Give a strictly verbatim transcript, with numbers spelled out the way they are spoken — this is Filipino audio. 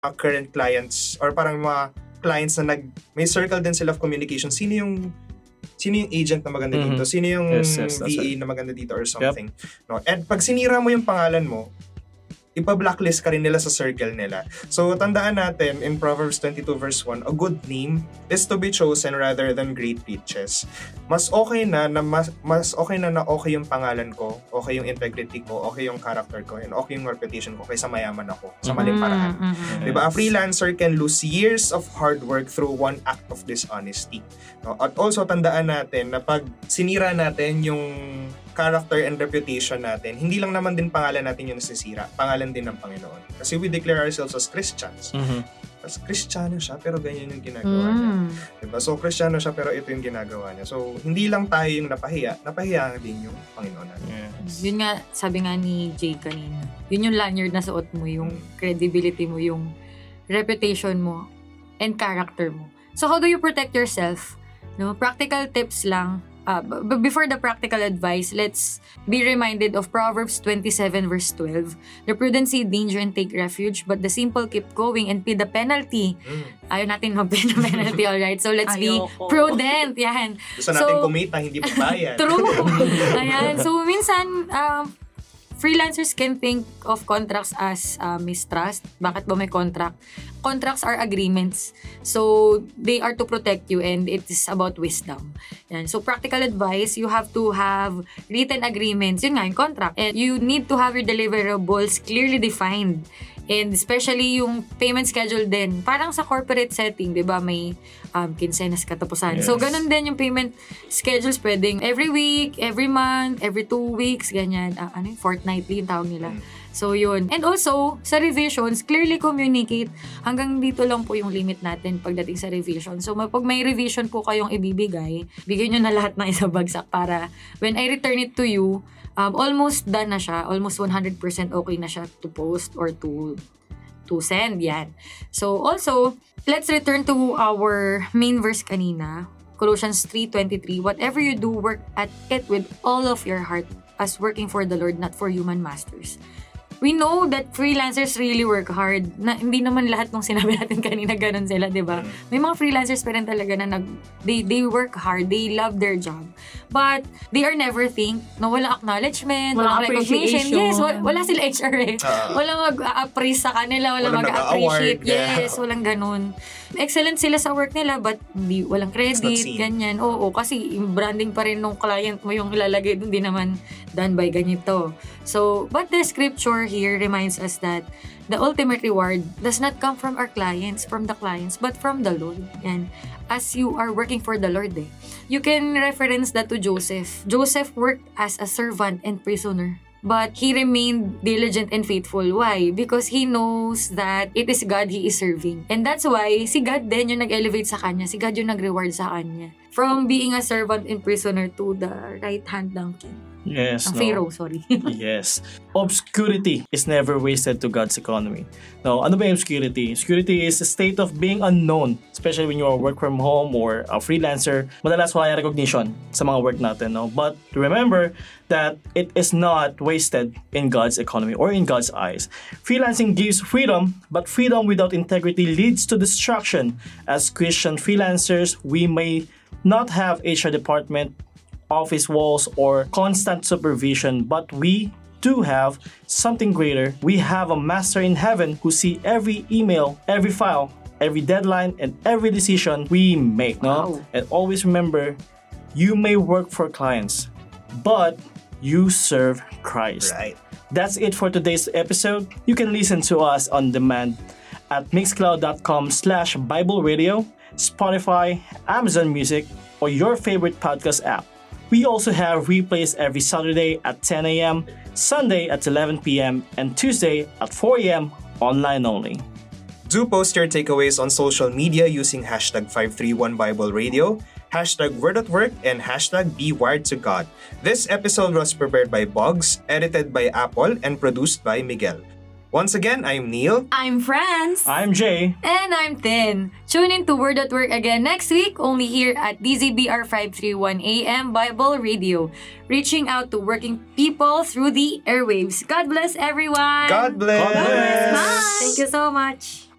uh, current clients or parang mga clients na nag may circle din sila of communication. Sino yung sino yung agent na maganda Mhm. dito? Sino yung Yes, yes, that's V A right. na maganda dito or something? No? And pag sinira mo yung pangalan mo, ipa-blacklist ka rin nila sa circle nila. So, tandaan natin, in Proverbs twenty-two verse one, a good name is to be chosen rather than great riches. Mas okay na, na mas, mas okay na na okay yung pangalan ko, okay yung integrity ko, okay yung character ko, and okay yung reputation ko kaysa mayaman ako sa maling paraan. Mm-mm. Diba? A freelancer can lose years of hard work through one act of dishonesty. No? At also, tandaan natin na pag sinira natin yung character and reputation natin, hindi lang naman din pangalan natin yung nasisira, pangalan din ng Panginoon. Kasi we declare ourselves as Christians. Mhm. As Kristiyano siya, pero ganyan yung ginagawa niya. Mm. Diba? So, Kristiyano siya, pero ito yung ginagawa niya. So, hindi lang tayo yung napahiya, napahiya din yung Panginoon natin. Yes. Yun nga, sabi nga ni Jay kanina, yun yung lanyard na suot mo, yung credibility mo, yung reputation mo, and character mo. So, how do you protect yourself? No, practical tips lang. Uh, b- before the practical advice, let's be reminded of Proverbs twenty-seven verse twelve. The prudent see danger and take refuge, but the simple keep going and pay the penalty. Mm. Ayaw natin mag-pay the penalty, alright? So, let's be Ayoko. prudent. Yan. Gusto natin So, kumita, hindi magbayad. True. Ayan. So, minsan, um, freelancers can think of contracts as uh, mistrust. Bakit ba may contract? Contracts are agreements. So, they are to protect you and it is about wisdom. Yan. So, practical advice, you have to have written agreements. Yun nga, yung contract. And you need to have your deliverables clearly defined. And especially yung payment schedule din. Parang sa corporate setting, di ba, may um, kinsenas katapusan. Yes. So, ganun din yung payment schedules. Pwedeng every week, every month, every two weeks, ganyan. Uh, ano yung fortnightly yung tawag nila. Mm. So, yun. And also, sa revisions, clearly communicate. Hanggang dito lang po yung limit natin pagdating sa revision. So, pag may revision po kayong ibibigay, bigyan nyo na lahat ng isang bagsak para when I return it to you, um, almost done na siya. Almost one hundred percent okay na siya to post or to to send. Yan. So, also, let's return to our main verse kanina. Colossians three twenty-three. Whatever you do, work at it with all of your heart as working for the Lord, not for human masters. We know that freelancers really work hard. Na, hindi naman lahat nung sinabi natin kanina ganun sila, di ba? May mga freelancers pa rin talaga na nag, they, they work hard, they love their job. But they are never think na wala acknowledgement, Walang walang recognition. appreciation. Yes, wala, wala sila H R eh. Ah. Walang mag-appraise sa kanila, walang Walang mag-appreciate. nag-award, Yes, walang ganun. Excellent sila sa work nila but hindi walang It's not credit, seen. ganyan. Oo, kasi yung branding pa rin ng client mo yung ilalagay dun, hindi naman done by ganito. So, but the scripture here reminds us that the ultimate reward does not come from our clients, from the clients, but from the Lord. Yan. As you are working for the Lord eh. You can reference that to Joseph. Joseph worked as a servant and prisoner. But he remained diligent and faithful. Why? Because he knows that it is God he is serving. And that's why si God din yung nag-elevate sa kanya. Si God yung nag-reward sa kanya. From being a servant and prisoner to the right hand ng king. Yes. Ang no. Pharaoh, sorry. Yes. Obscurity is never wasted to God's economy. Now, ano ba yung obscurity? Obscurity is a state of being unknown, especially when you are work from home or a freelancer. Madalas wala yung recognition sa mga work natin. No? But remember that it is not wasted in God's economy or in God's eyes. Freelancing gives freedom, but freedom without integrity leads to destruction. As Christian freelancers, we may not have H R department, office walls, or constant supervision, but we do have something greater. We have a master in heaven who see every email, every file, every deadline, and every decision we make. No? Wow. And always remember, you may work for clients, but you serve Christ. Right. That's it for today's episode. You can listen to us on demand at mixcloud.com slash Bible Radio, Spotify, Amazon Music, or your favorite podcast app. We also have replays every Saturday at ten a.m., Sunday at eleven p.m., and Tuesday at four a.m. online only. Do post your takeaways on social media using hashtag five three one Bible Radio, hashtag Word at Work, and hashtag Be Wired to God. This episode was prepared by Boggs, edited by Apple, and produced by Miguel. Once again, I'm Neil. I'm Franz. I'm Jay. And I'm Tin. Tune in to Word at Work again next week, only here at D Z B R five thirty-one A M Bible Radio, reaching out to working people through the airwaves. God bless everyone! God bless! God bless. Bye! Thank you so much!